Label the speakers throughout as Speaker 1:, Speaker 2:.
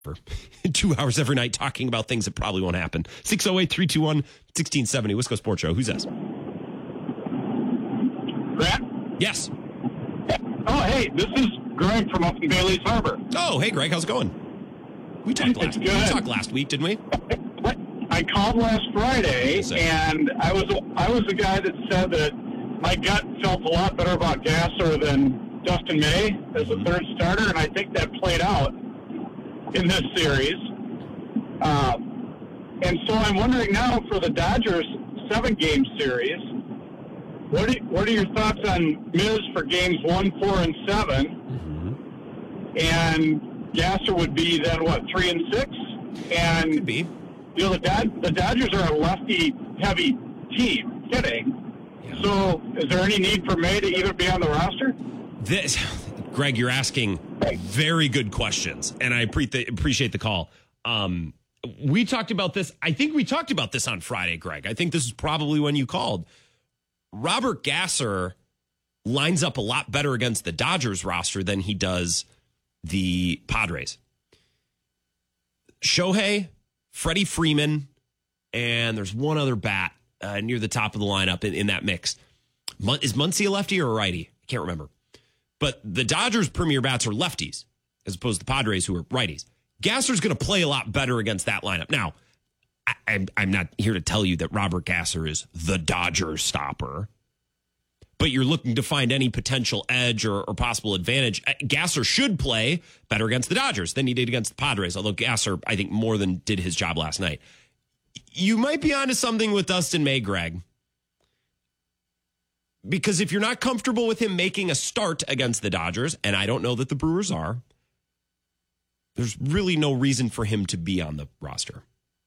Speaker 1: for 2 hours every night talking about things that probably won't happen. 608-321-1670, Wisco Sports Show. Who's this?
Speaker 2: Grant?
Speaker 1: Yes.
Speaker 2: Oh, hey, this is Greg from up in Bailey's Harbor.
Speaker 1: Oh, hey, Greg, how's it going? We talked last week, didn't we?
Speaker 2: I called last Friday, and I was the guy that said that my gut felt a lot better about Gasser than Dustin May as the third starter, and I think that played out in this series. And so I'm wondering now for the Dodgers 7-game series, what are your thoughts on Miz for games 1, 4, and 7? Mm-hmm. And Gasser would be then, 3 and 6? And
Speaker 1: could be.
Speaker 2: You know, the Dodgers are a lefty-heavy team, hitting. Yeah. So is there any need for May to even be on the roster?
Speaker 1: Greg, you're asking very good questions, and I appreciate the call. We talked about this. I think we talked about this on Friday, Greg. I think this is probably when you called. Robert Gasser lines up a lot better against the Dodgers roster than he does the Padres. Shohei, Freddie Freeman, and there's one other bat near the top of the lineup in that mix. Is Muncy a lefty or a righty? I can't remember. But the Dodgers' premier bats are lefties, as opposed to the Padres, who are righties. Gasser's going to play a lot better against that lineup. Now, I'm not here to tell you that Robert Gasser is the Dodgers stopper, but you're looking to find any potential edge or possible advantage. Gasser should play better against the Dodgers than he did against the Padres, although Gasser, I think, more than did his job last night. You might be onto something with Dustin May, Greg, because if you're not comfortable with him making a start against the Dodgers, and I don't know that the Brewers are, there's really no reason for him to be on the roster.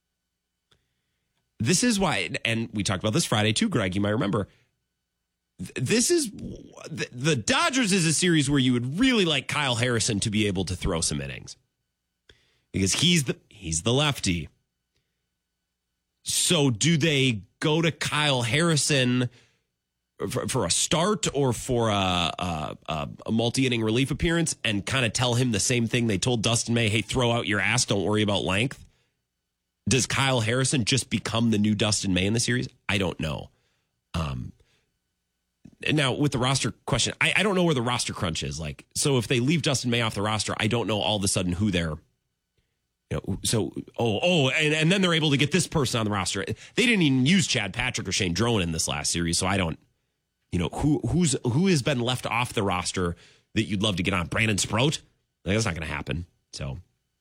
Speaker 1: This is why, and we talked about this Friday too, Greg, you might remember, this is, the Dodgers is a series where you would really like Kyle Harrison to be able to throw some innings. Because he's the lefty. So do they go to Kyle Harrison for a start or for a multi-inning relief appearance and kind of tell him the same thing they told Dustin May, hey, throw out your ass, don't worry about length? Does Kyle Harrison just become the new Dustin May in the series? I don't know. Now, with the roster question, I don't know where the roster crunch is. Like, so if they leave Dustin May off the roster, I don't know all of a sudden who they're, and then they're able to get this person on the roster. They didn't even use Chad Patrick or Shane Drowan in this last series, so I don't, who has been left off the roster that you'd love to get on? Brandon Sproat? That's not going to happen. So,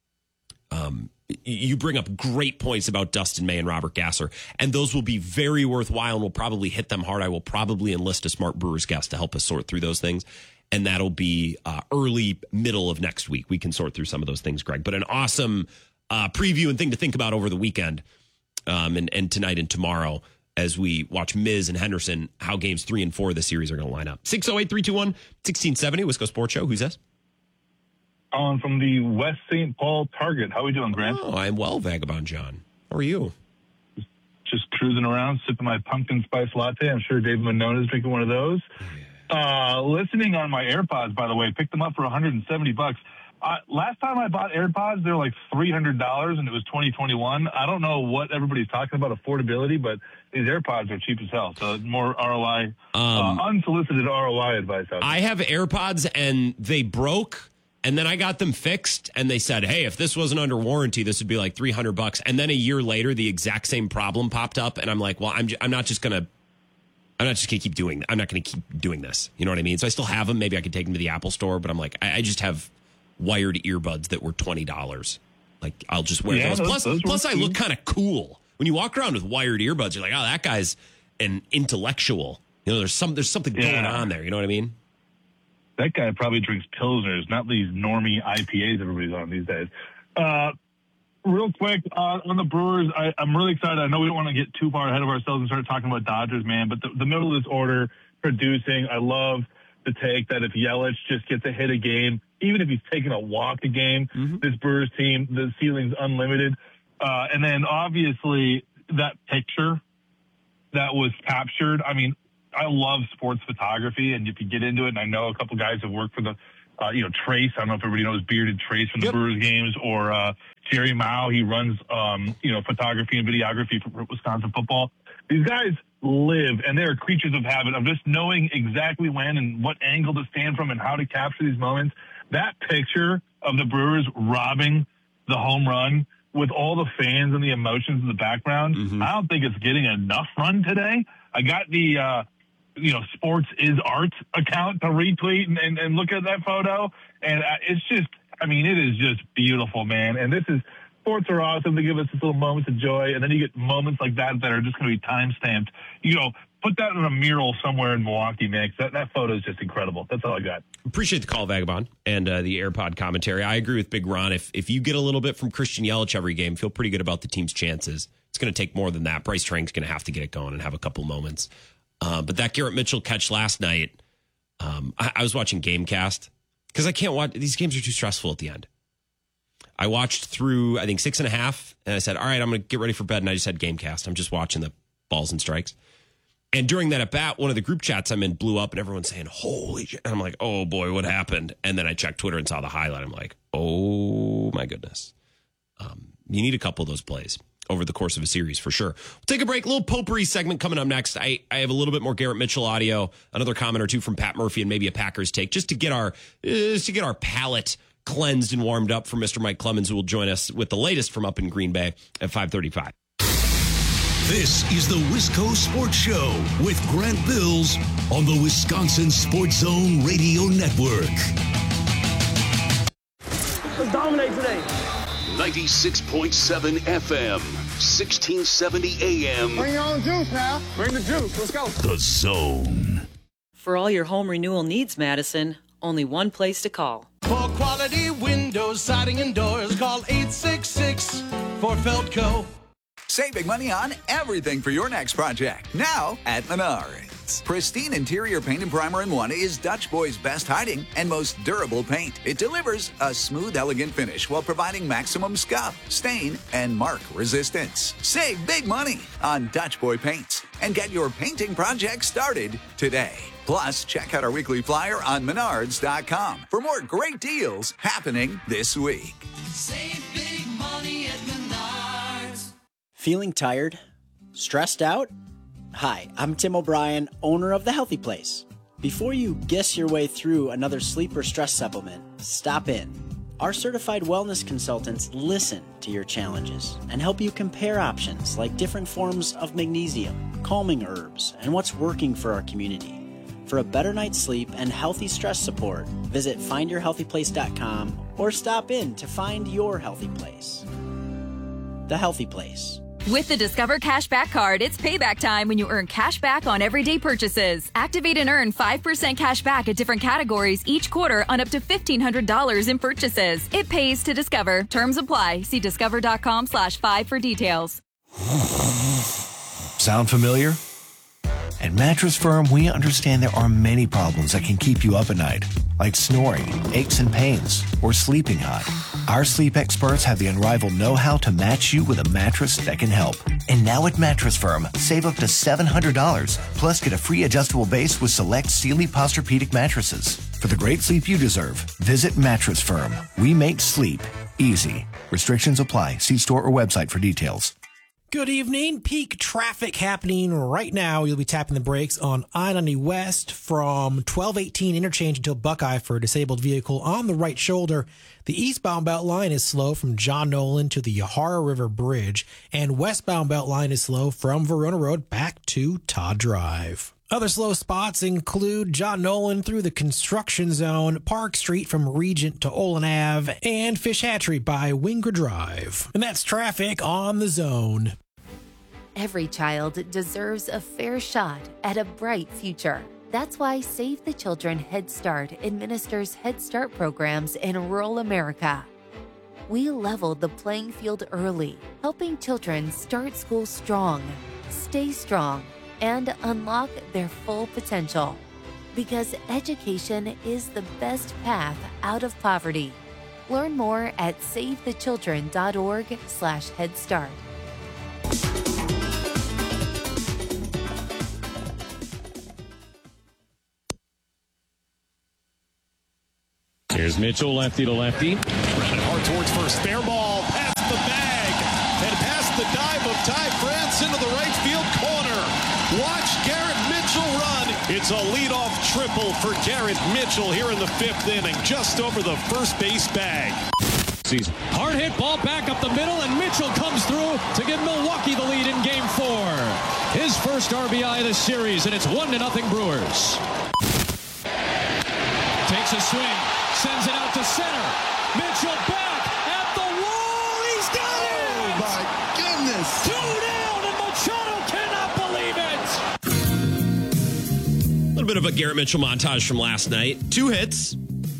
Speaker 1: you bring up great points about Dustin May and Robert Gasser, and those will be very worthwhile and will probably hit them hard. I will probably enlist a smart Brewers guest to help us sort through those things, and that'll be early, middle of next week. We can sort through some of those things, Greg. But an awesome preview and thing to think about over the weekend and tonight and tomorrow as we watch Miz and Henderson, how games 3 and 4 of the series are going to line up. 608-321-1670, Wisco Sports Show. Who's this?
Speaker 3: Calling from the West St. Paul Target. How are we doing, Grant?
Speaker 1: Oh, I'm well, Vagabond John. How are you?
Speaker 3: Just cruising around, sipping my pumpkin spice latte. I'm sure Dave Manone is drinking one of those. Yeah. Listening on my AirPods, by the way, picked them up for $170. Last time I bought AirPods, they were like $300, and it was 2021. I don't know what everybody's talking about affordability, but these AirPods are cheap as hell. So more ROI, unsolicited ROI advice out there.
Speaker 1: I have AirPods, and they broke. And then I got them fixed, and they said, hey, if this wasn't under warranty, this would be like $300. And then a year later, the exact same problem popped up, and I'm like, well, I'm not just going to keep doing that. I'm not going to keep doing this. You know what I mean? So I still have them. Maybe I could take them to the Apple store, but I'm like, I just have wired earbuds that were $20. Like, I'll just wear those. Plus, I look kind of cool. When you walk around with wired earbuds, you're like, oh, that guy's an intellectual. There's something going on there. You know what I mean?
Speaker 3: That guy probably drinks Pilsners, not these normie IPAs everybody's on these days. Real quick, on the Brewers, I'm really excited. I know we don't want to get too far ahead of ourselves and start talking about Dodgers, man, but the middle of this order, producing, I love the take that if Yelich just gets a hit a game, even if he's taking a walk a game, this Brewers team, the ceiling's unlimited. And then, obviously, that picture that was captured, I mean, I love sports photography, and if you get into it, and I know a couple guys have worked for the Trace. I don't know if everybody knows Bearded Trace from the Brewers games, or Jerry Mao. He runs, photography and videography for Wisconsin football. These guys live, and they're creatures of habit of just knowing exactly when and what angle to stand from and how to capture these moments. That picture of the Brewers robbing the home run with all the fans and the emotions in the background, I don't think it's getting enough run today. I got the Sports is Art account to retweet and look at that photo. And it's just, it is just beautiful, man. And sports are awesome. They give us this little moments of joy. And then you get moments like that are just going to be time-stamped. Put that in a mural somewhere in Milwaukee, man. That photo is just incredible. That's all I got.
Speaker 1: Appreciate the call, Vagabond, and the AirPod commentary. I agree with Big Ron. If you get a little bit from Christian Yelich every game, feel pretty good about the team's chances. It's going to take more than that. Bryce Trank's going to have to get it going and have a couple moments. But that Garrett Mitchell catch last night, I was watching Gamecast because I can't watch. These games are too stressful at the end. I watched through, I think, 6.5, and I said, all right, I'm going to get ready for bed, and I just had Gamecast. I'm just watching the balls and strikes. And during that at-bat, one of the group chats I'm in blew up, and everyone's saying, holy shit. And I'm like, oh, boy, what happened? And then I checked Twitter and saw the highlight. I'm like, oh, my goodness. You need a couple of those plays over the course of a series for sure. We'll take a break. A little potpourri segment coming up next. I have a little bit more Garrett Mitchell audio, another comment or two from Pat Murphy, and maybe a Packers take just to get our palate cleansed and warmed up for Mr. Mike Clemens, who will join us with the latest from up in Green Bay at 5:35.
Speaker 4: This is the Wisco Sports Show with Grant Bills on the Wisconsin Sports Zone Radio Network.
Speaker 5: Let's dominate today.
Speaker 4: 96.7 FM, 1670 AM.
Speaker 5: Bring your own juice now. Bring the juice. Let's go.
Speaker 4: The Zone.
Speaker 6: For all your home renewal needs, Madison, only one place to call.
Speaker 7: For quality windows, siding, and doors, call 866 for Feldco.
Speaker 8: Save big money on everything for your next project. Now at Menards. Pristine interior paint and primer in one is Dutch Boy's best hiding and most durable paint. It delivers a smooth, elegant finish while providing maximum scuff, stain, and mark resistance. Save big money on Dutch Boy paints and get your painting project started today. Plus, check out our weekly flyer on Menards.com for more great deals happening this week.
Speaker 7: Save big money at Menards.
Speaker 9: Feeling tired? Stressed out? Hi, I'm Tim O'Brien, owner of The Healthy Place. Before you guess your way through another sleep or stress supplement, stop in. Our certified wellness consultants listen to your challenges and help you compare options like different forms of magnesium, calming herbs, and what's working for our community. For a better night's sleep and healthy stress support, visit findyourhealthyplace.com or stop in to find your healthy place. The Healthy Place.
Speaker 10: With the Discover Cashback Card, it's payback time when you earn cash back on everyday purchases. Activate and earn 5% cash back at different categories each quarter on up to $1,500 in purchases. It pays to Discover. Terms apply. See discover.com/5 for details.
Speaker 11: Sound familiar? At Mattress Firm, we understand there are many problems that can keep you up at night, like snoring, aches and pains, or sleeping hot. Our sleep experts have the unrivaled know-how to match you with a mattress that can help. And now at Mattress Firm, save up to $700, plus get a free adjustable base with select Sealy Posturepedic mattresses. For the great sleep you deserve, visit Mattress Firm. We make sleep easy. Restrictions apply. See store or website for details.
Speaker 12: Good evening. Peak traffic happening right now. You'll be tapping the brakes on I-90 West from 1218 interchange until Buckeye for a disabled vehicle on the right shoulder. The eastbound belt line is slow from John Nolan to the Yahara River Bridge, and westbound belt line is slow from Verona Road back to Todd Drive. Other slow spots include John Nolan through the construction zone, Park Street from Regent to Olin Ave, and Fish Hatchery by Wingra Drive. And that's traffic on the Zone.
Speaker 13: Every child deserves a fair shot at a bright future. That's why Save the Children Head Start administers Head Start programs in rural America. We leveled the playing field early, helping children start school strong, stay strong, and unlock their full potential. Because education is the best path out of poverty. Learn more at savethechildren.org/headstart.
Speaker 14: Here's Mitchell, lefty to lefty.
Speaker 15: Running hard towards first. Fair ball past the bag and past the dive of Ty France into the right field corner. Watch Garrett Mitchell run. It's a leadoff triple for Garrett Mitchell here in the 5th inning, just over the first base bag.
Speaker 14: Hard hit ball back up the middle, and Mitchell comes through to give Milwaukee the lead in Game 4. His first RBI of the series, and it's 1-0 Brewers. Takes a swing, sends it out to center. Mitchell back at the wall. He's got it!
Speaker 15: Oh, my goodness.
Speaker 14: 2 down, and Machado cannot believe it.
Speaker 1: A little bit of a Garrett Mitchell montage from last night. 2 hits.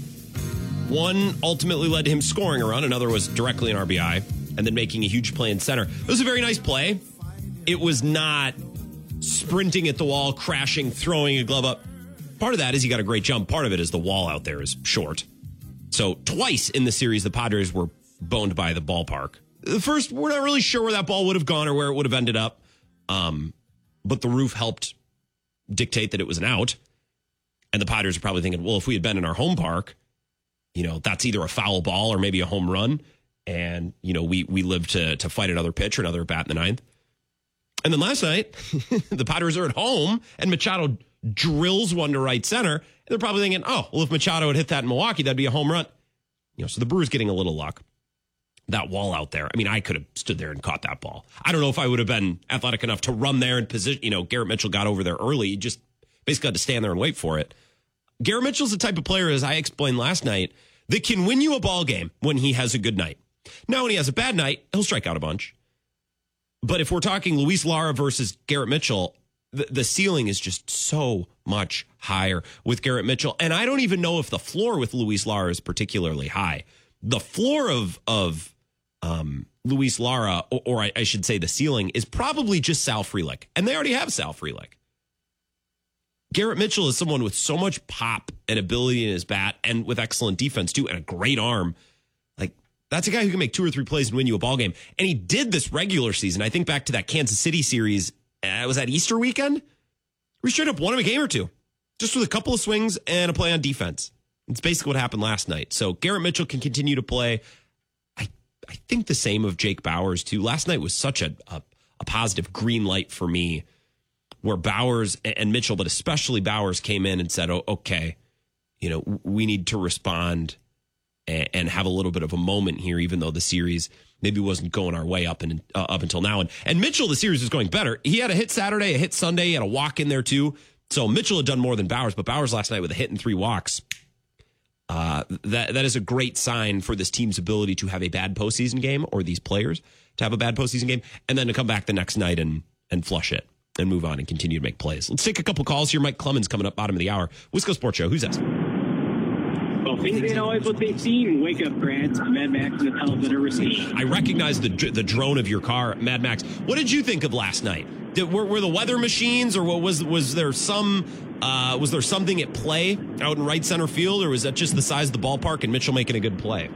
Speaker 1: One ultimately led to him scoring a run. Another was directly an RBI and then making a huge play in center. It was a very nice play. It was not sprinting at the wall, crashing, throwing a glove up. Part of that is he got a great jump. Part of it is the wall out there is short. So twice in the series, the Padres were boned by the ballpark. The first, we're not really sure where that ball would have gone or where it would have ended up. But the roof helped dictate that it was an out. And the Padres are probably thinking, well, if we had been in our home park, that's either a foul ball or maybe a home run. And, we live to fight another pitch or another bat in the 9th. And then last night, the Padres are at home and Machado drills one to right center. And they're probably thinking, oh, well, if Machado had hit that in Milwaukee, that'd be a home run. So the Brewers getting a little luck. That wall out there. I mean, I could have stood there and caught that ball. I don't know if I would have been athletic enough to run there and position. Garrett Mitchell got over there early. He just basically had to stand there and wait for it. Garrett Mitchell's the type of player, as I explained last night, that can win you a ball game when he has a good night. Now, when he has a bad night, he'll strike out a bunch. But if we're talking Luis Lara versus Garrett Mitchell, the ceiling is just so much higher with Garrett Mitchell. And I don't even know if the floor with Luis Lara is particularly high. The floor of Luis Lara, or I should say the ceiling, is probably just Sal Frelick. And they already have Sal Frelick. Garrett Mitchell is someone with so much pop and ability in his bat and with excellent defense, too, and a great arm. That's a guy who can make 2 or 3 plays and win you a ball game. And he did this regular season. I think back to that Kansas City series. Was that Easter weekend? We straight up won him a game or 2. Just with a couple of swings and a play on defense. It's basically what happened last night. So Garrett Mitchell can continue to play. I think the same of Jake Bauers, too. Last night was such a positive green light for me, where Bauers and Mitchell, but especially Bauers, came in and said, oh, okay, we need to respond and have a little bit of a moment here, even though the series maybe wasn't going our way up until now. And Mitchell, the series was going better. He had a hit Saturday, a hit Sunday, he had a walk in there too. So Mitchell had done more than Bauers, but Bauers last night with a hit and 3 walks. That is a great sign for this team's ability to have a bad postseason game, or these players to have a bad postseason game, and then to come back the next night and flush it and move on and continue to make plays. Let's take a couple calls here. Mike Clemens coming up bottom of the hour. Wisco Sports Show. Who's that?
Speaker 16: Well, things ain't always what they seem. Wake up, Grant. Mad Max and the tunnels that are received.
Speaker 1: I recognize the drone of your car, Mad Max. What did you think of last night? Were the weather machines, or was there something at play out in right center field, or was that just the size of the ballpark and Mitchell making a good play?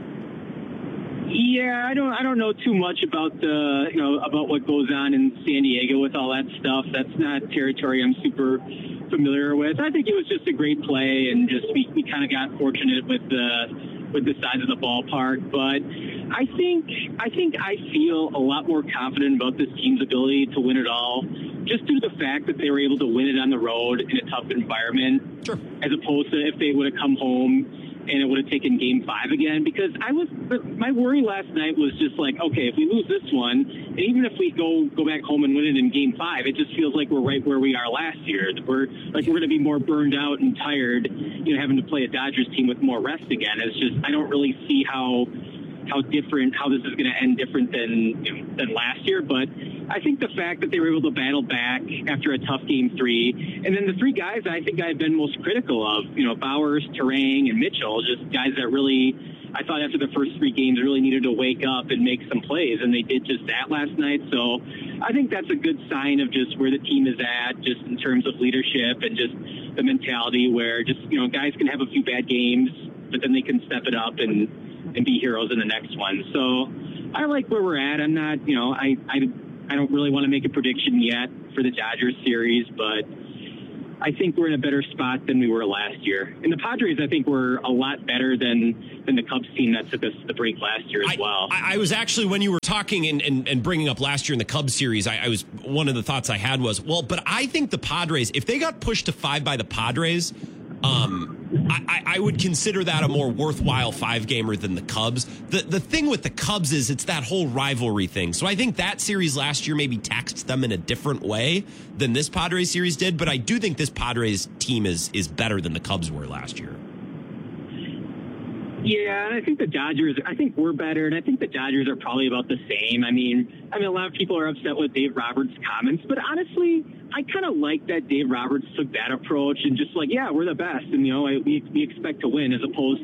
Speaker 16: Yeah, I don't know too much about about what goes on in San Diego with all that stuff. That's not territory I'm super familiar with. I think it was just a great play, and just we kind of got fortunate with the size of the ballpark. But I think I feel a lot more confident about this team's ability to win it all, just due to the fact that they were able to win it on the road in a tough environment,
Speaker 1: sure,
Speaker 16: as opposed to if they would have come home and it would have taken Game 5 again. Because my worry last night was just like, okay, if we lose this one, and even if we go back home and win it in Game 5, it just feels like we're right where we are last year. We're going to be more burned out and tired, having to play a Dodgers team with more rest again. It's just, I don't really see how this is going to end different than last year. But I think the fact that they were able to battle back after a tough Game 3, and then the 3 guys I think I've been most critical of, Bauers, Turang, and Mitchell, just guys that really, I thought after the first 3 games really needed to wake up and make some plays, and they did just that last night. So I think that's a good sign of just where the team is at, just in terms of leadership and just the mentality where just, guys can have a few bad games, but then they can step it up and be heroes in the next one. So I like where we're at. I'm not, I don't really want to make a prediction yet for the Dodgers series, but I think we're in a better spot than we were last year. And the Padres, I think, were a lot better than the Cubs team that took us to the break last year as well.
Speaker 1: I was actually, when you were talking and bringing up last year in the Cubs series, I was, one of the thoughts I had was, well, but I think the Padres, if they got pushed to 5 by the Padres, I would consider that a more worthwhile 5-gamer than the Cubs. The thing with the Cubs is it's that whole rivalry thing. So I think that series last year maybe taxed them in a different way than this Padres series did. But I do think this Padres team is better than the Cubs were last year.
Speaker 16: Yeah, and I think the Dodgers, I think we're better, and I think the Dodgers are probably about the same. I mean, a lot of people are upset with Dave Roberts' comments, but honestly, I kind of like that Dave Roberts took that approach and just like, yeah, we're the best, and we expect to win, as opposed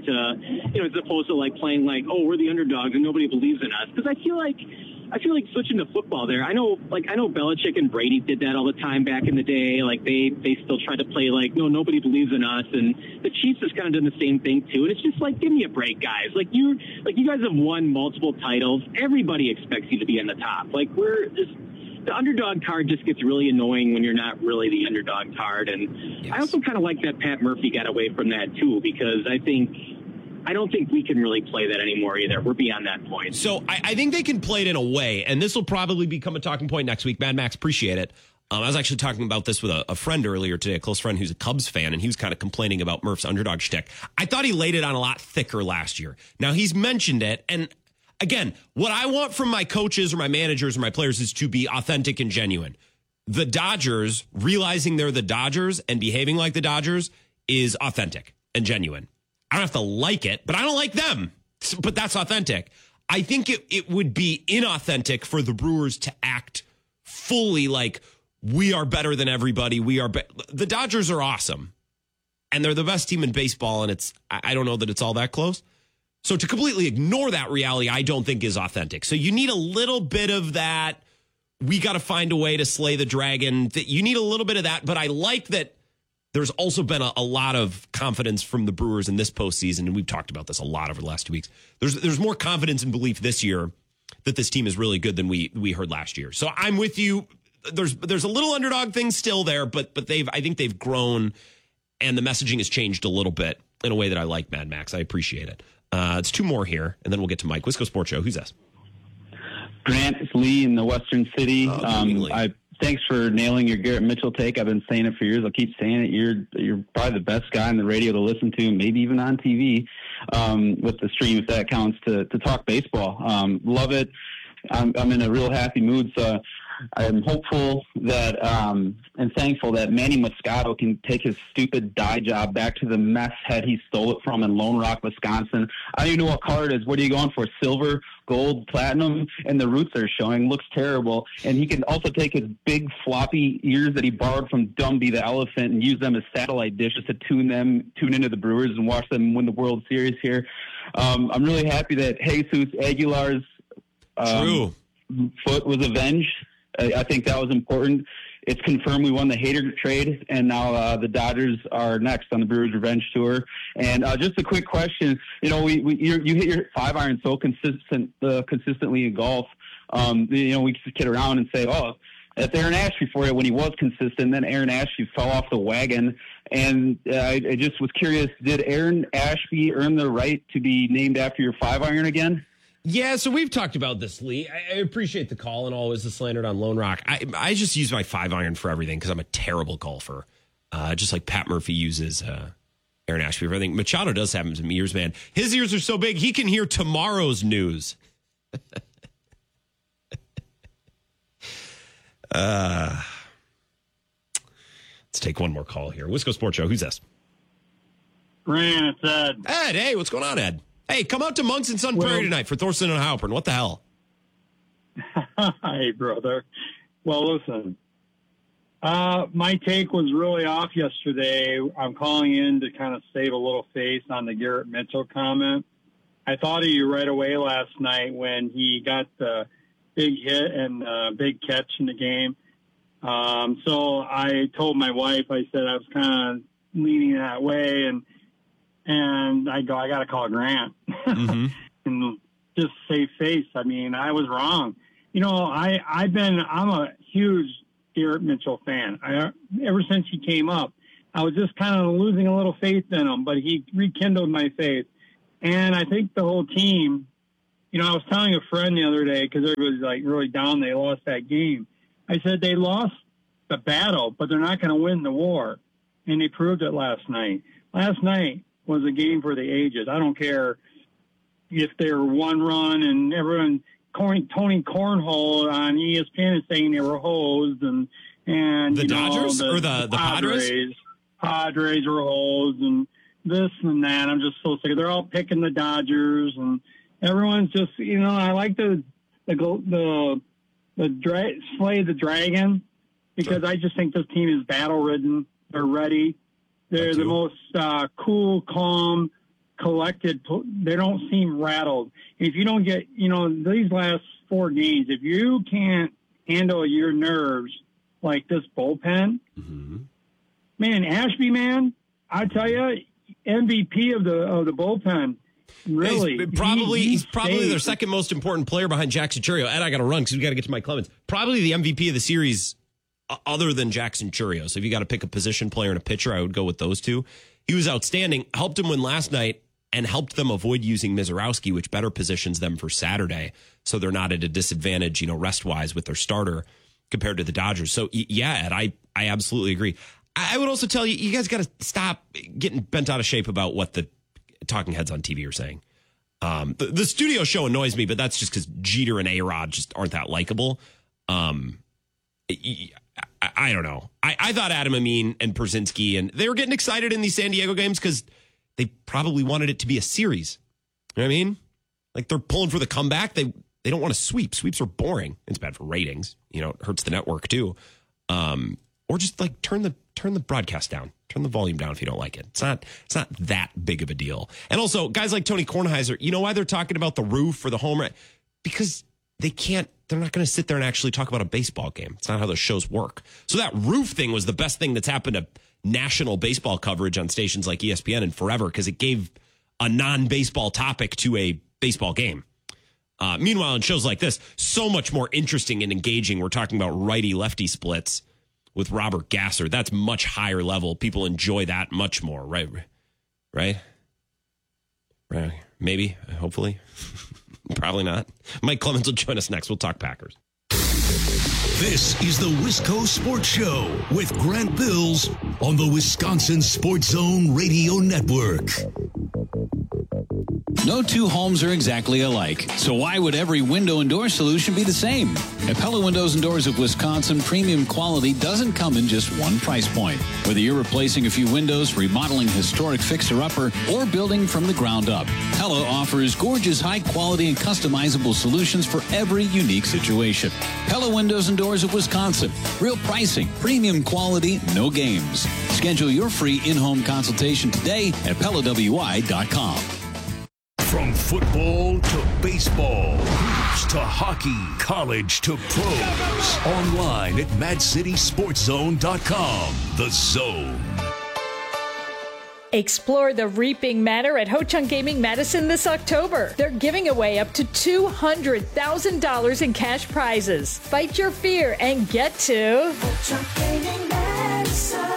Speaker 16: to like playing like, oh, we're the underdogs and nobody believes in us. Because I feel like switching to football there. I know Belichick and Brady did that all the time back in the day. Like they still try to play like, no, nobody believes in us. And the Chiefs has kind of done the same thing too. And it's just like, give me a break, guys. Like you guys have won multiple titles. Everybody expects you to be in the top. Like the underdog card just gets really annoying when you're not really the underdog card. And yes. I also kind of like that Pat Murphy got away from that too, because I don't think we can really play that anymore either. We're beyond that point.
Speaker 1: So I think they can play it in a way, and this will probably become a talking point next week. Mad Max, appreciate it. I was actually talking about this with a friend earlier today, a close friend who's a Cubs fan, and he was kind of complaining about Murph's underdog shtick. I thought he laid it on a lot thicker last year. Now, he's mentioned it, and again, what I want from my coaches or my managers or my players is to be authentic and genuine. The Dodgers, realizing they're the Dodgers and behaving like the Dodgers, is authentic and genuine. I don't have to like it, but I don't like them. But that's authentic. I think it would be inauthentic for the Brewers to act fully like we are better than everybody. The Dodgers are awesome, and they're the best team in baseball, and I don't know that it's all that close. So to completely ignore that reality, I don't think is authentic. So you need a little bit of that. We got to find a way to slay the dragon. You need a little bit of that, but I like that. There's also been a lot of confidence from the Brewers in this postseason, and we've talked about this a lot over the last 2 weeks. There's more confidence and belief this year that this team is really good than we heard last year. So I'm with you. There's a little underdog thing still there, but I think they've grown, and the messaging has changed a little bit in a way that I like, Mad Max. I appreciate it. It's 2 more here, and then we'll get to Mike. Wisco Sports Show. Who's this?
Speaker 17: Grant, it's Lee in the Western City. Thanks for nailing your Garrett Mitchell take. I've been saying it for years. I'll keep saying it. You're probably the best guy on the radio to listen to, maybe even on TV, with the stream, if that counts, to talk baseball. Love it. I'm in a real happy mood. So I'm hopeful that and thankful that Manny Moscato can take his stupid dye job back to the mess head he stole it from in Lone Rock, Wisconsin. I don't even know what color it is. What are you going for? Silver, gold, platinum? And the roots are showing. Looks terrible. And he can also take his big floppy ears that he borrowed from Dumby the elephant and use them as satellite dishes to tune into the Brewers and watch them win the World Series here. I'm really happy that Jesus Aguilar's foot was avenged. I think that was important. It's confirmed we won the Hader trade, and now the Dodgers are next on the Brewers Revenge Tour. And just a quick question: you hit your 5-iron so consistently in golf. We just kid around and say, "Oh, that's Aaron Ashby for you." When he was consistent, then Aaron Ashby fell off the wagon. And I just was curious: did Aaron Ashby earn the right to be named after your 5-iron again?
Speaker 1: Yeah, so we've talked about this, Lee. I appreciate the call and always the slandered on Lone Rock. I just use my 5-iron for everything because I'm a terrible golfer. Just like Pat Murphy uses Aaron Ashby for everything. Machado does have some ears, man. His ears are so big, he can hear tomorrow's news. Let's take one more call here. Wisco Sports Show. Who's this?
Speaker 2: Ryan, it's Ed.
Speaker 1: Ed, hey, what's going on, Ed? Hey, come out to Monks and Sun Prairie tonight for Thorsten and Halpern. What the hell?
Speaker 2: Hi, brother. Well, listen, my take was really off yesterday. I'm calling in to kind of save a little face on the Garrett Mitchell comment. I thought of you right away last night when he got the big hit and big catch in the game. So I told my wife, I said I was kind of leaning that way, and I go, I got to call Grant and just save face. I mean, I was wrong. I'm a huge Garrett Mitchell fan. Ever since he came up,
Speaker 18: I was just kind of losing a little faith in him, but he rekindled my faith. And I think the whole team, you know, I was telling a friend the other day, because everybody was like really down, they lost that game. I said they lost the battle, but they're not going to win the war. And they proved it last night. Last night was a game for the ages. I don't care if they're one run and everyone, Tony Cornhole on ESPN is saying they were hosed, and
Speaker 1: the Dodgers or the Padres?
Speaker 18: Padres were hosed and this and that. I'm just so sick. They're all picking the Dodgers, and everyone's just, you know, I like the Slay the Dragon, because I just think this team is battle ridden. They're ready. They're the most cool, calm, collected. They don't seem rattled. If you don't get, you know, these last 4 games, if you can't handle your nerves like this bullpen, man, Ashby, man, I tell you, MVP of the bullpen. Really,
Speaker 1: he's probably their second most important player behind Jackson Chourio. And I got to run because we got to get to Mike Clemens. Probably the MVP of the series, other than Jackson Chourio. So if you got to pick a position player and a pitcher, I would go with those two. He was outstanding, helped him win last night, and helped them avoid using Mizorowski, which better positions them for Saturday, so they're not at a disadvantage, you know, rest-wise with their starter compared to the Dodgers. So, yeah, Ed, I absolutely agree. I would also tell you, you guys got to stop getting bent out of shape about what the talking heads on TV are saying. The studio show annoys me, but that's just because Jeter and A-Rod just aren't that likable. I don't know. I thought Adam Amin and Pierzynski, and they were getting excited in these San Diego games because they probably wanted it to be a series. You know what I mean? Like, they're pulling for the comeback. They don't want to sweep. Sweeps are boring. It's bad for ratings. You know, it hurts the network too. Or just like turn the broadcast down. Turn the volume down if you don't like it. It's not that big of a deal. And also, guys like Tony Kornheiser, you know why they're talking about the roof or the home run? Because they're not going to sit there and actually talk about a baseball game. It's not how those shows work. So that roof thing was the best thing that's happened to national baseball coverage on stations like ESPN and forever, because it gave a non-baseball topic to a baseball game. Meanwhile, in shows like this, so much more interesting and engaging. We're talking about righty-lefty splits with Robert Gasser. That's much higher level. People enjoy that much more, right? Right? Maybe, hopefully. Probably not. Mike Clemens will join us next. We'll talk Packers.
Speaker 4: This is the Wisco Sports Show with Grant Bills on the Wisconsin Sports Zone Radio Network.
Speaker 14: No two homes are exactly alike, so why would every window and door solution be the same? At Pella Windows and Doors of Wisconsin, premium quality doesn't come in just one price point. Whether you're replacing a few windows, remodeling historic fixer-upper, or building from the ground up, Pella offers gorgeous, high-quality, and customizable solutions for every unique situation. Pella Windows and Doors of Wisconsin. Real pricing, premium quality, no games. Schedule your free in-home consultation today at PellaWI.com.
Speaker 4: From football to baseball, hoops to hockey, college to pros. Online at MadCitySportsZone.com. The Zone.
Speaker 19: Explore the Reaping Manor at Ho-Chunk Gaming Madison this October. They're giving away up to $200,000 in cash prizes. Fight your fear and get to Ho-Chunk Gaming Madison.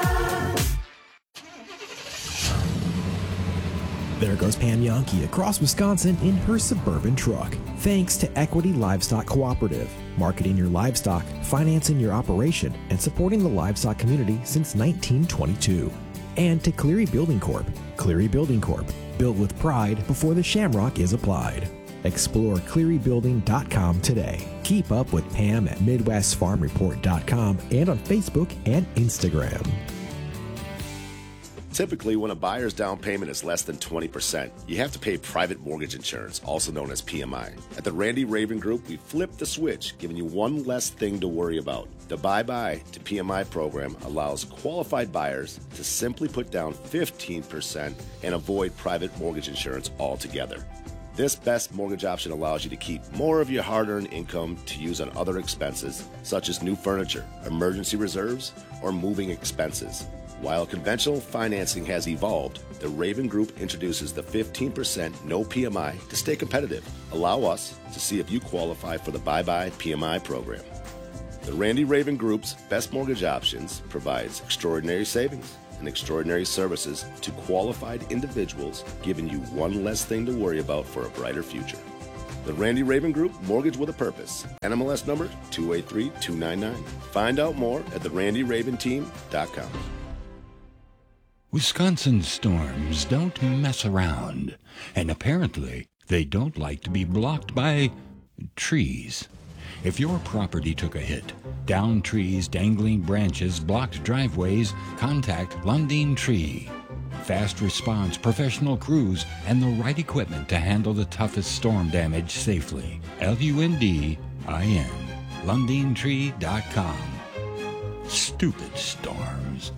Speaker 20: There goes Pam Yankee across Wisconsin in her Suburban truck. Thanks to Equity Livestock Cooperative, marketing your livestock, financing your operation, and supporting the livestock community since 1922. And to Cleary Building Corp. Cleary Building Corp. Built with pride before the shamrock is applied. Explore clearybuilding.com today. Keep up with Pam at MidwestFarmReport.com and on Facebook and Instagram.
Speaker 21: Typically, when a buyer's down payment is less than 20%, you have to pay private mortgage insurance, also known as PMI. At the Randy Raven Group, we flipped the switch, giving you one less thing to worry about. The Bye-Bye to PMI program allows qualified buyers to simply put down 15% and avoid private mortgage insurance altogether. This best mortgage option allows you to keep more of your hard-earned income to use on other expenses, such as new furniture, emergency reserves, or moving expenses. While conventional financing has evolved, the Raven Group introduces the 15% no PMI to stay competitive. Allow us to see if you qualify for the Bye-Bye PMI program. The Randy Raven Group's best mortgage options provides extraordinary savings, and extraordinary services to qualified individuals, giving you one less thing to worry about for a brighter future. The Randy Raven Group, Mortgage with a Purpose. NMLS number 283299. Find out more at therandyraventeam.com.
Speaker 3: Wisconsin storms don't mess around, and apparently they don't like to be blocked by trees. If your property took a hit, downed trees, dangling branches, blocked driveways, contact Lundin Tree. Fast response, professional crews, and the right equipment to handle the toughest storm damage safely. Lundin. LundinTree.com. Stupid storms.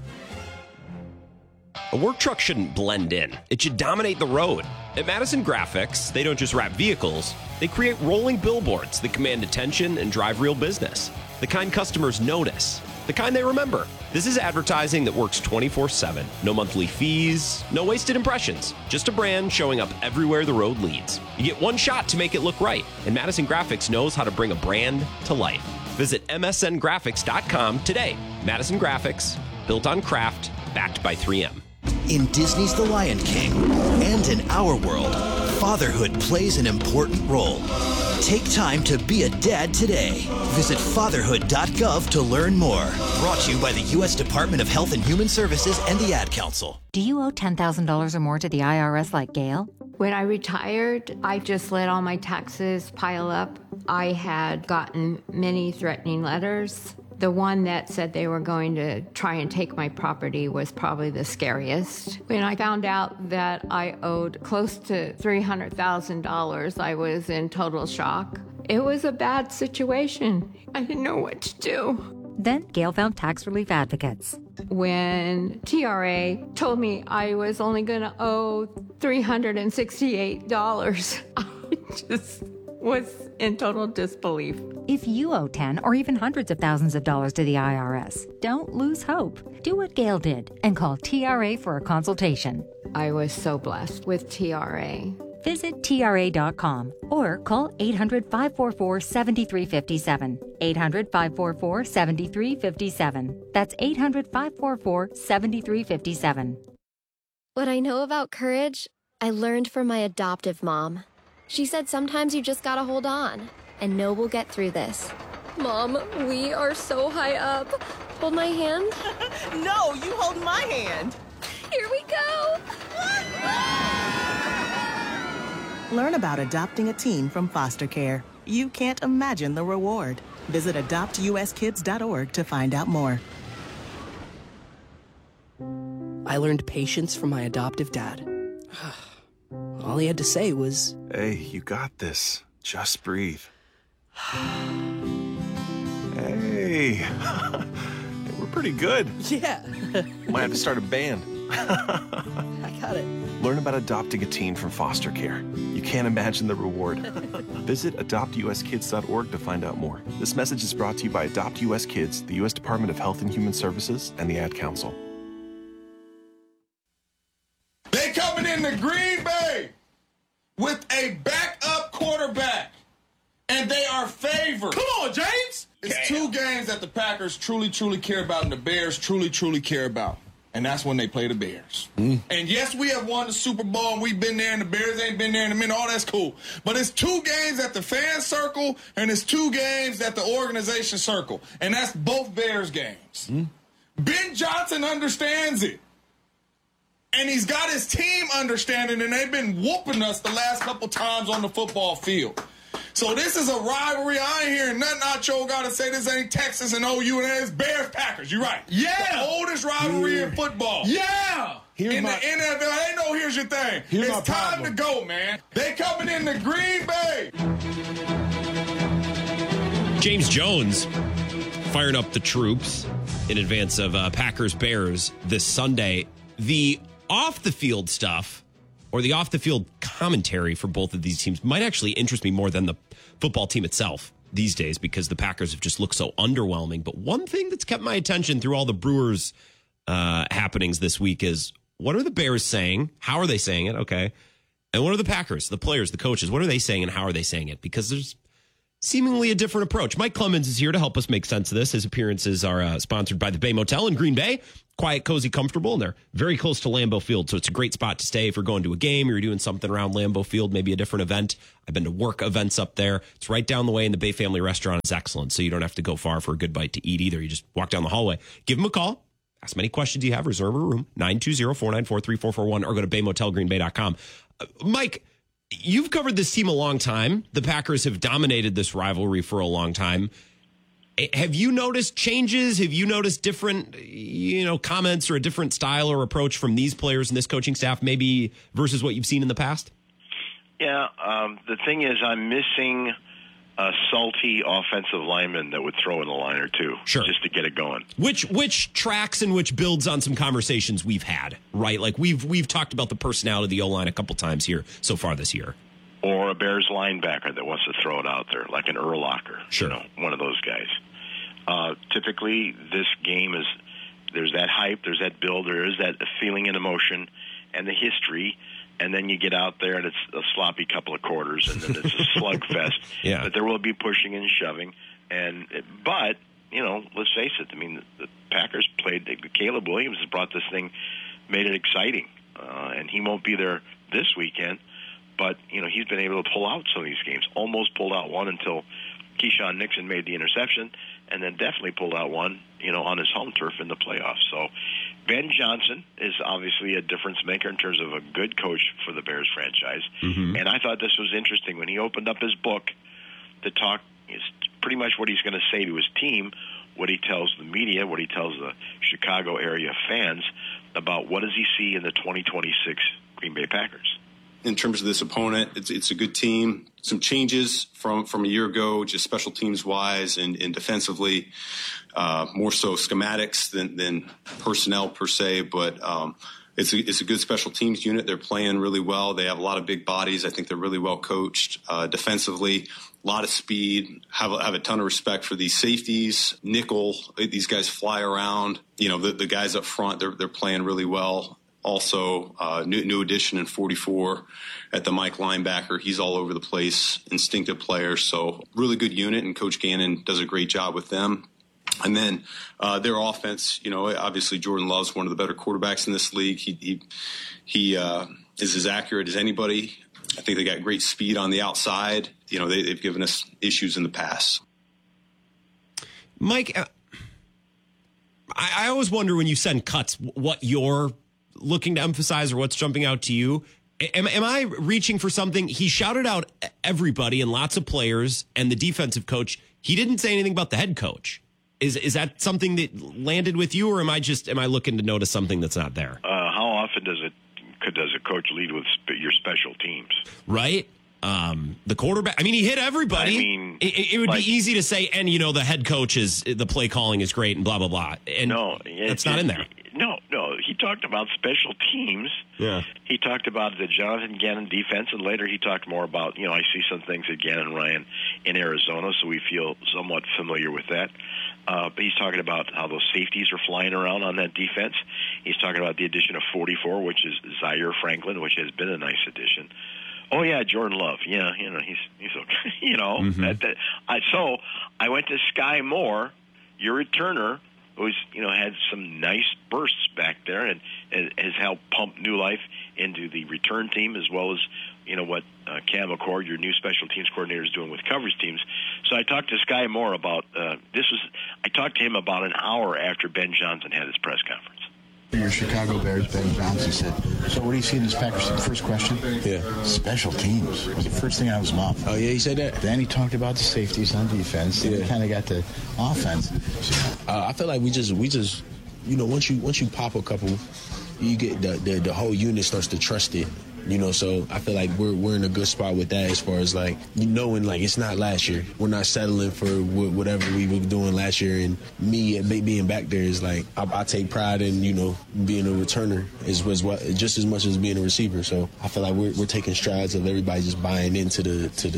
Speaker 1: A work truck shouldn't blend in. It should dominate the road. At Madison Graphics, they don't just wrap vehicles, they create rolling billboards that command attention and drive real business. The kind customers notice. The kind they remember. This is advertising that works 24/7. No monthly fees, no wasted impressions. Just a brand showing up everywhere the road leads. You get one shot to make it look right, and Madison Graphics knows how to bring a brand to life. Visit msngraphics.com today. Madison Graphics, built on craft, backed by 3M.
Speaker 22: In Disney's The Lion King and in our world, fatherhood plays an important role. Take time to be a dad today. Visit fatherhood.gov to learn more. Brought to you by the U.S. Department of Health and Human Services and the Ad Council.
Speaker 23: Do you owe $10,000 or more to the IRS like Gail?
Speaker 24: When I retired, I just let all my taxes pile up. I had gotten many threatening letters. The one that said they were going to try and take my property was probably the scariest. When I found out that I owed close to $300,000, I was in total shock. It was a bad situation. I didn't know what to do.
Speaker 23: Then Gail found tax relief advocates.
Speaker 24: When TRA told me I was only going to owe $368, I just was in total disbelief.
Speaker 23: If you owe 10 or even hundreds of thousands of dollars to the IRS, don't lose hope. Do what Gail did and call TRA for a consultation.
Speaker 24: I was so blessed with TRA.
Speaker 23: Visit TRA.com or call 800-544-7357. 800-544-7357. That's 800-544-7357.
Speaker 25: What I know about courage, I learned from my adoptive mom. She said sometimes you just gotta hold on and know we'll get through this. Mom, we are so high up. Hold my hand.
Speaker 26: No, you hold my hand.
Speaker 25: Here we go.
Speaker 26: Learn about adopting a teen from foster care. You can't imagine the reward. Visit adoptuskids.org to find out more.
Speaker 27: I learned patience from my adoptive dad. All he had to say was,
Speaker 28: "Hey, you got this. Just breathe." Hey, we're pretty good.
Speaker 26: Yeah.
Speaker 28: Might have to start a band.
Speaker 26: I got it.
Speaker 28: Learn about adopting a teen from foster care. You can't imagine the reward. Visit adoptuskids.org to find out more. This message is brought to you by Adopt US Kids, the U.S. Department of Health and Human Services, and the Ad Council.
Speaker 29: They coming into Green Bay with a backup quarterback, and they are favored.
Speaker 30: Come on, James!
Speaker 29: It's two games that the Packers truly, truly care about and the Bears truly, truly care about. And that's when they play the Bears. And yes, we have won the Super Bowl, and we've been there, and the Bears ain't been there in a minute. All that's cool. But it's two games at the fan circle, and it's two games at the organization circle. And that's both Bears games. Ben Johnson understands it. And he's got his team understanding, and they've been whooping us the last couple times on the football field. So this is a rivalry. I ain't hearing nothing Nacho got to say. This ain't Texas and OU, and it's Bears-Packers. You're right.
Speaker 30: Yeah.
Speaker 29: The oldest rivalry in football.
Speaker 30: Yeah.
Speaker 29: In the NFL, ain't no here's your thing. It's time to go, man. They coming into Green Bay.
Speaker 1: James Jones firing up the troops in advance of Packers-Bears this Sunday. The off-the-field stuff, or the off-the-field commentary for both of these teams, might actually interest me more than the football team itself these days, because the Packers have just looked so underwhelming. But one thing that's kept my attention through all the Brewers happenings this week is, what are the Bears saying? How are they saying it? Okay. And what are the Packers, the players, the coaches, what are they saying and how are they saying it? Because there's seemingly a different approach. Mike Clemens is here to help us make sense of this. His appearances are sponsored by the Bay Motel in Green Bay. Quiet, cozy, comfortable, and they're very close to Lambeau Field, so it's a great spot to stay if you're going to a game or you're doing something around Lambeau Field, maybe a different event. I've been to work events up there. It's right down the way, and the Bay Family Restaurant is excellent, so you don't have to go far for a good bite to eat either. You just walk down the hallway. Give them a call. Ask them any questions you have. Reserve a room, 920-494-3441, or go to baymotelgreenbay.com. Mike, you've covered this team a long time. The Packers have dominated this rivalry for a long time. Have you noticed changes? Have you noticed different, comments or a different style or approach from these players and this coaching staff, maybe versus what you've seen in the past?
Speaker 5: Yeah, the thing is, I'm missing a salty offensive lineman that would throw in a line or two, just to get it going.
Speaker 1: Which tracks and which builds on some conversations we've had, right? Like we've talked about the personality of the O-line a couple times here so far this year.
Speaker 5: Or a Bears linebacker that wants to throw it out there, like an Urlacher, one of those guys. Typically, this game there's that hype, there's that build, there is that feeling and emotion and the history, and then you get out there and it's a sloppy couple of quarters, and then it's a slugfest.
Speaker 1: Yeah.
Speaker 5: But there will be pushing and shoving. But let's face it, I mean, the Packers Caleb Williams has brought this thing, made it exciting, and he won't be there this weekend, but, he's been able to pull out some of these games. Almost pulled out one until Keyshawn Nixon made the interception, and then definitely pulled out one, on his home turf in the playoffs. So Ben Johnson is obviously a difference maker in terms of a good coach for the Bears franchise. Mm-hmm. And I thought this was interesting when he opened up his book to talk is pretty much what he's going to say to his team, what he tells the media, what he tells the Chicago area fans about what does he see in the 2026 Green Bay Packers.
Speaker 6: In terms of this opponent, it's a good team. Some changes from a year ago, just special teams wise and defensively, more so schematics than personnel per se. But it's a good special teams unit. They're playing really well. They have a lot of big bodies. I think they're really well coached defensively. A lot of speed. Have a ton of respect for these safeties. Nickel. These guys fly around. The guys up front. They're playing really well. Also, new addition in 44 at the Mike linebacker. He's all over the place, instinctive player. So really good unit, and Coach Gannon does a great job with them. And then their offense, obviously Jordan Love's one of the better quarterbacks in this league. He is as accurate as anybody. I think they got great speed on the outside. They've given us issues in the past.
Speaker 1: Mike, I always wonder when you send cuts what you're looking to emphasize or what's jumping out to you. Am I reaching for something? He shouted out everybody and lots of players and the defensive coach. He didn't say anything about the head coach. Is that something that landed with you, or am I looking to notice something that's not there?
Speaker 5: How often does a coach lead with your special teams?
Speaker 1: Right. The quarterback. I mean, he hit everybody.
Speaker 5: I mean,
Speaker 1: it would be easy to say, and the head coach the play calling is great, and blah blah blah. And that's not in there.
Speaker 5: No. He talked about special teams.
Speaker 1: Yeah.
Speaker 5: He talked about the Jonathan Gannon defense, and later he talked more about, I see some things that Gannon ran in Arizona, so we feel somewhat familiar with that. But he's talking about how those safeties are flying around on that defense. He's talking about the addition of 44, which is Zaire Franklin, which has been a nice addition. Oh yeah, Jordan Love. Yeah, he's okay. Mm-hmm. So I went to Sky Moore, your returner, who's had some nice bursts back there and has helped pump new life into the return team, as well as what Cam McCord, your new special teams coordinator, is doing with coverage teams. So I talked to Sky Moore about I talked to him about an hour after Ben Johnson had his press conference.
Speaker 7: Your Chicago Bears, Ben Johnson, said, so what do you see in this Packers team? First question? Yeah. Special teams was the first thing out of his mouth.
Speaker 8: Oh, yeah, he said that?
Speaker 7: Then he talked about the safeties on defense. Then he kind of got the offense.
Speaker 8: I feel like we just once you pop a couple, you get the whole unit starts to trust it. So I feel like we're in a good spot with that as far as knowing it's not last year. We're not settling for whatever we were doing last year. And me being back there is I take pride in being a returner just as much as being a receiver. So I feel like we're taking strides of everybody just buying into the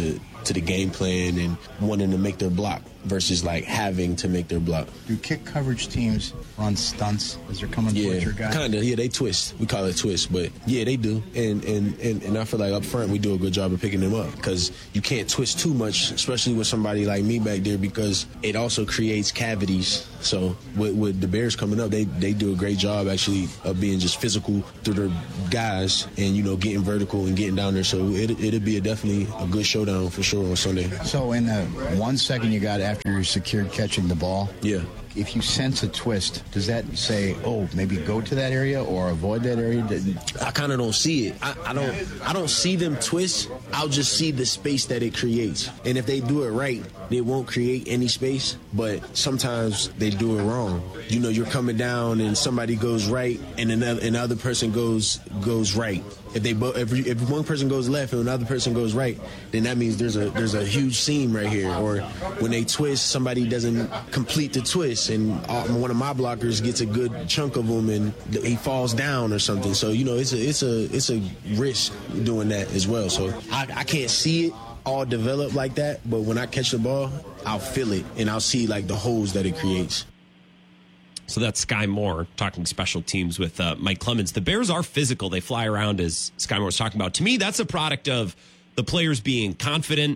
Speaker 8: to the game plan and wanting to make their block versus like having to make their block.
Speaker 7: Do kick coverage teams run stunts as they're coming towards your guy?
Speaker 8: Kind of. Yeah, they twist. We call it twist, but yeah, they do. And I feel like up front we do a good job of picking them up because you can't twist too much, especially with somebody like me back there, because it also creates cavities. So with the Bears coming up, they do a great job actually of being just physical through their guys and, you know, getting vertical and getting down there. So it'll be definitely a good showdown for sure on Sunday.
Speaker 7: So in the 1 second you got after you're secured catching the ball,
Speaker 8: yeah,
Speaker 7: if you sense a twist, does that say, oh, maybe go to that area or avoid that area?
Speaker 8: I kind of don't see it. I don't see them twist. I'll just see the space that it creates. And if they do it right, they won't create any space. But sometimes they do it wrong. You know, you're coming down and somebody goes right and another person goes right. If one person goes left and another person goes right, then that means there's a huge seam right here. Or when they twist, somebody doesn't complete the twist, and one of my blockers gets a good chunk of them, and he falls down or something. So, you know, it's a risk doing that as well. So I can't see it all develop like that, but when I catch the ball, I'll feel it and I'll see like the holes that it creates.
Speaker 1: So that's Sky Moore talking special teams with Mike Clemens. The Bears are physical. They fly around, as Sky Moore was talking about. To me, that's a product of the players being confident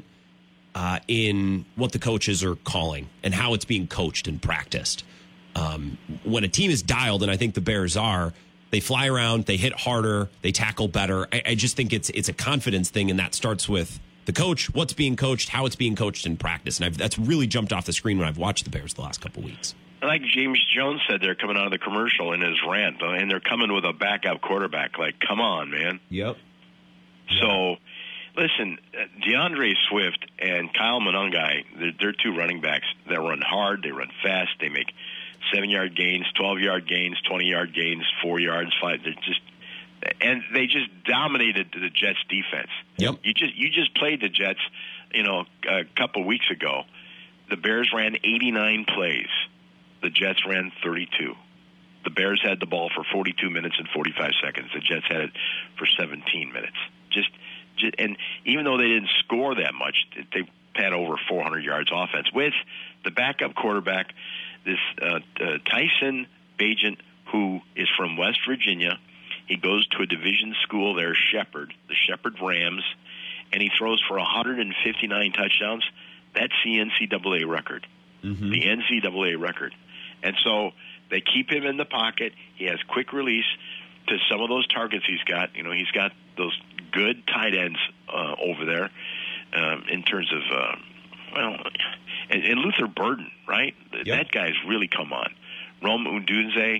Speaker 1: in what the coaches are calling and how it's being coached and practiced. When a team is dialed, and I think the Bears are, they fly around, they hit harder, they tackle better. I just think it's a confidence thing, and that starts with the coach, what's being coached, how it's being coached in practice. And that's really jumped off the screen when I've watched the Bears the last couple weeks.
Speaker 5: Like James Jones said, they're coming out of the commercial in his rant, and they're coming with a backup quarterback. Like, come on, man.
Speaker 1: Yep.
Speaker 5: So, listen, DeAndre Swift and Kyle Monangai, they're two running backs that run hard, they run fast, they make 7-yard gains, 12-yard gains, 20-yard gains, 4 yards, 5. And they just dominated the Jets defense.
Speaker 1: Yep.
Speaker 5: You just played the Jets, a couple weeks ago. The Bears ran 89 plays. The Jets ran 32. The Bears had the ball for 42 minutes and 45 seconds. The Jets had it for 17 minutes. Just and even though they didn't score that much, they had over 400 yards offense with the backup quarterback, this Tyson Bagent, who is from West Virginia. He goes to a division school there, Shepherd, the Shepherd Rams, and he throws for 159 touchdowns. That's the NCAA record. Mm-hmm. The NCAA record. And so they keep him in the pocket. He has quick release to some of those targets he's got. He's got those good tight ends over there in terms of, and Luther Burden, right? Yep. That guy's really come on. Rome Udunze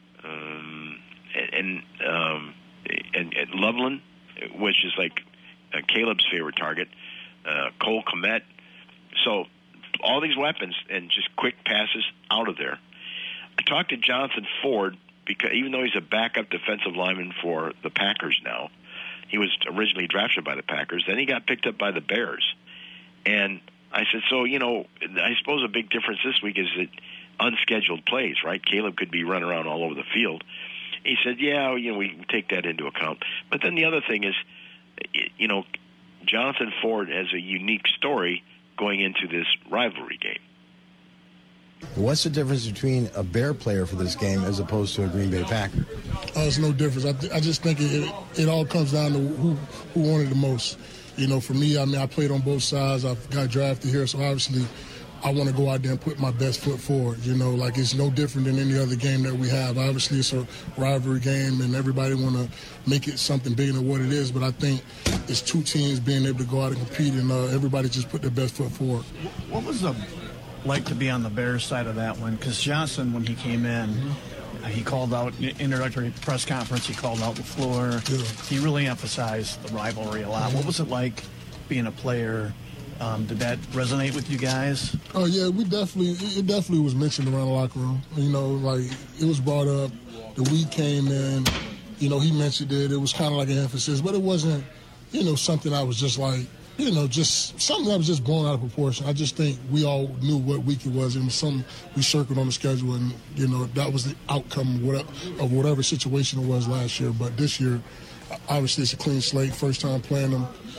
Speaker 5: and Loveland, which is like Caleb's favorite target, Cole Kmet. So all these weapons and just quick passes out of there. I talked to Jonathan Ford because even though he's a backup defensive lineman for the Packers now, he was originally drafted by the Packers. Then he got picked up by the Bears. And I said, so, I suppose a big difference this week is that unscheduled plays, right? Caleb could be running around all over the field. He said, yeah, we take that into account. But then the other thing is, Jonathan Ford has a unique story going into this rivalry game.
Speaker 7: What's the difference between a Bear player for this game as opposed to a Green Bay Packer?
Speaker 2: It's no difference. I just think it all comes down to who wanted the most. For me, I played on both sides. I got drafted here, so obviously I want to go out there and put my best foot forward. It's no different than any other game that we have. Obviously, it's a rivalry game, and everybody want to make it something bigger than what it is. But I think it's two teams being able to go out and compete, and everybody just put their best foot forward.
Speaker 9: What was it like to be on the Bears side of that one? Because Johnson, when he came in, he called out introductory press conference. He called out LaFleur. Yeah. He really emphasized the rivalry a lot. What was it like being a player? Did that resonate with you guys?
Speaker 2: Oh yeah, it definitely was mentioned around the locker room. It was brought up. The week came in. He mentioned it. It was kind of like an emphasis, but it wasn't. Something I was just like. Just something that was just blown out of proportion. I just think we all knew what week it was. It was something we circled on the schedule, and, that was the outcome of whatever situation it was last year. But this year, obviously, it's a clean slate. First time playing them.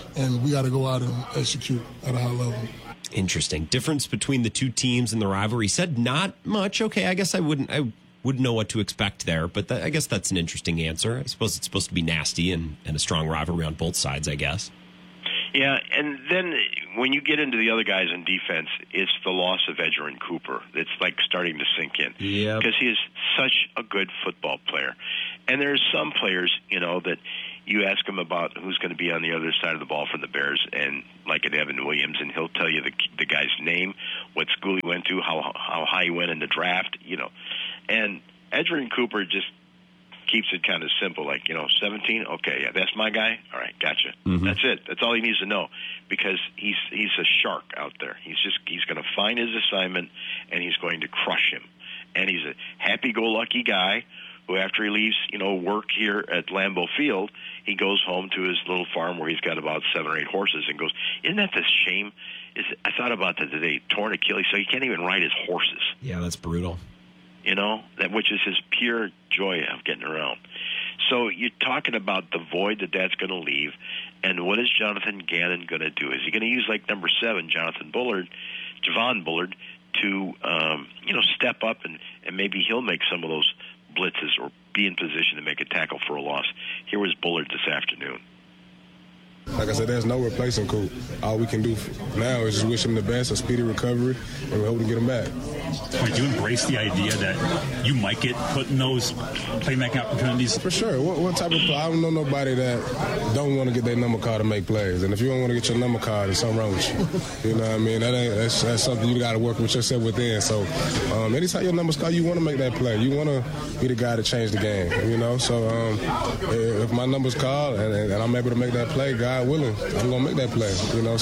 Speaker 2: and we got to go out and execute at a high level.
Speaker 1: Interesting. Difference between the two teams in the rivalry. He said not much. Okay, I guess I wouldn't know what to expect there, but I guess that's an interesting answer. I suppose it's supposed to be nasty and a strong rivalry on both sides, I guess.
Speaker 5: Yeah, and then when you get into the other guys in defense, it's the loss of Edgerrin Cooper. It's like starting to sink in.
Speaker 1: Yeah.
Speaker 5: Because he is such a good football player. And there's some players, that you ask him about who's going to be on the other side of the ball for the Bears, and like an Evan Williams, and he'll tell you the guy's name, what school he went to, how high he went in the draft, And Edgerrin Cooper just keeps it kind of simple, like, 17, okay, yeah, that's my guy. All right, gotcha.
Speaker 1: Mm-hmm.
Speaker 5: That's it. That's all he needs to know, because he's a shark out there. He's going to find his assignment, and he's going to crush him. And he's a happy-go-lucky guy who, after he leaves, work here at Lambeau Field, he goes home to his little farm where he's got about 7 or 8 horses and goes, isn't that the shame? I thought about that today, torn Achilles, so he can't even ride his horses.
Speaker 1: Yeah, that's brutal.
Speaker 5: Which is his pure joy of getting around. So you're talking about the void that's going to leave, and what is Jonathan Gannon going to do? Is he going to use, like, number 7, Javon Bullard, to, step up, and maybe he'll make some of those blitzes or be in position to make a tackle for a loss? Here was Bullard this afternoon.
Speaker 10: Like I said, there's no replacing Coop. All we can do now is just wish him the best, a speedy recovery, and we hope to get him back.
Speaker 11: Would you embrace the idea that you might get put in those playmaking opportunities?
Speaker 10: For sure. What type of play? I don't know nobody that don't want to get their number card to make plays. And if you don't want to get your number card, there's something wrong with you. You know what I mean? That's something you got to work with yourself within. So anytime your number's called, you want to make that play. You want to be the guy to change the game, So if my number's called and I'm able to make that play, God willing, I'm going to make that play.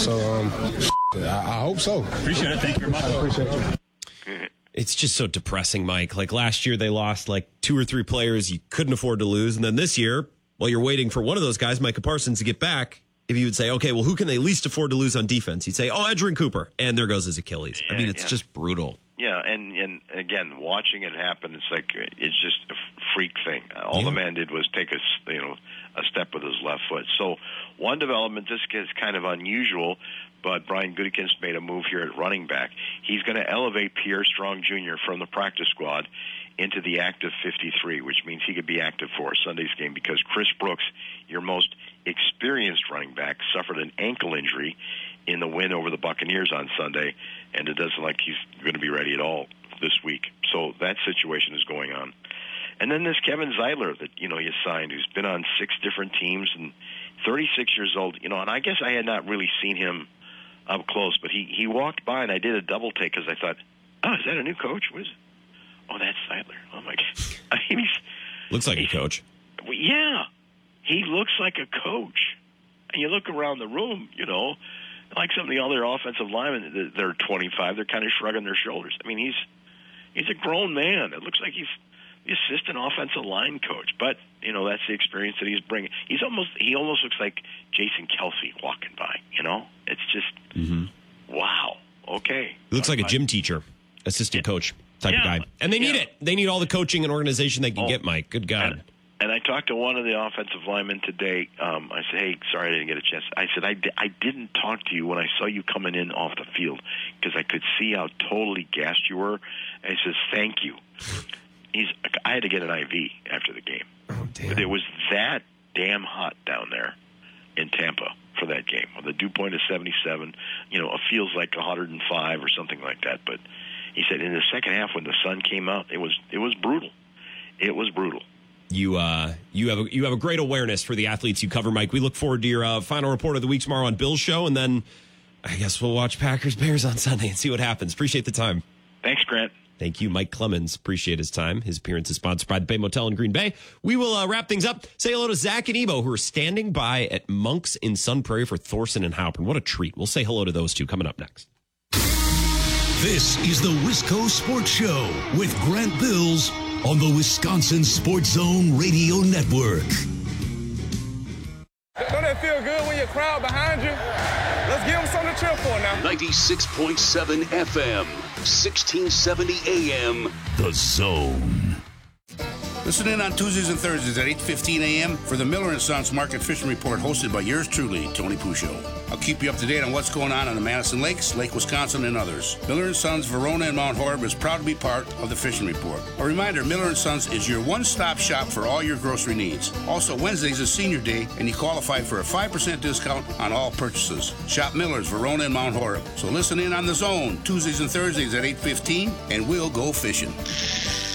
Speaker 10: I hope so.
Speaker 11: Appreciate it. Thank you very much.
Speaker 10: I appreciate you.
Speaker 1: It's just so depressing, Mike. Like last year, they lost like 2 or 3 players you couldn't afford to lose. And then this year, while you're waiting for one of those guys, Micah Parsons, to get back, if you would say, okay, well, who can they least afford to lose on defense? You'd say, Edgerrin Cooper. And there goes his Achilles. I mean, it's just brutal.
Speaker 5: Yeah, and again, watching it happen, it's just a freak thing. All the man did was take a step with his left foot. So one development, this is kind of unusual, but Brian Gutekunst made a move here at running back. He's going to elevate Pierre Strong Jr. from the practice squad into the active 53, which means he could be active for Sunday's game, because Chris Brooks, your most experienced running back, suffered an ankle injury in the win over the Buccaneers on Sunday, and it doesn't look like he's going to be ready at all this week. So that situation is going on. And then this Kevin Zeitler that, you signed, who's been on 6 different teams and 36 years old, and I guess I had not really seen him up close, but he walked by, and I did a double take because I thought, is that a new coach? What is it? Oh, that's Zeitler. Oh, my God. I mean,
Speaker 1: looks like a coach.
Speaker 5: Well, yeah, he looks like a coach. And you look around the room, like some of the other offensive linemen, they're 25, they're kind of shrugging their shoulders. I mean, he's a grown man. It looks like he's the assistant offensive line coach, but that's the experience that he's bringing. He almost looks like Jason Kelsey walking by. It's just wow. Okay,
Speaker 1: he looks like a gym teacher, assistant coach type of guy, and they need it. They need all the coaching and organization they can get. Mike, good God.
Speaker 5: And I talked to one of the offensive linemen today. I said, hey, sorry I didn't get a chance. I said, I didn't talk to you when I saw you coming in off the field because I could see how totally gassed you were. And he says, thank you. I had to get an IV after the game.
Speaker 1: Oh, damn.
Speaker 5: But it was that damn hot down there in Tampa for that game. Well, the dew point is 77. It feels like 105 or something like that. But he said in the second half when the sun came out, it was brutal. It was brutal.
Speaker 1: You have a great awareness for the athletes you cover, Mike. We look forward to your final report of the week tomorrow on Bill's show, and then I guess we'll watch Packers-Bears on Sunday and see what happens. Appreciate the time.
Speaker 5: Thanks, Grant.
Speaker 1: Thank you, Mike Clemens. Appreciate his time. His appearance is sponsored by the Bay Motel in Green Bay. We will wrap things up. Say hello to Zach and Ebo, who are standing by at Monk's in Sun Prairie for Thorson and Halpern. What a treat. We'll say hello to those two coming up next.
Speaker 4: This is the Wisco Sports Show with Grant Bills on the Wisconsin Sports Zone Radio Network.
Speaker 12: Don't that feel good when your crowd behind you? Let's give them something to cheer for now.
Speaker 4: 96.7 FM, 1670 AM, The Zone.
Speaker 13: Listen in on Tuesdays and Thursdays at 8:15 a.m. for the Miller & Sons Market Fishing Report hosted by yours truly, Tony Puccio. I'll keep you up to date on what's going on the Madison Lakes, Lake Wisconsin, and others. Miller & Sons, Verona, and Mount Horeb is proud to be part of the Fishing Report. A reminder, Miller & Sons is your one-stop shop for all your grocery needs. Also, Wednesdays is Senior Day, and you qualify for a 5% discount on all purchases. Shop Miller's, Verona, and Mount Horeb. So listen in on The Zone, Tuesdays and Thursdays at 8:15, and we'll go fishing.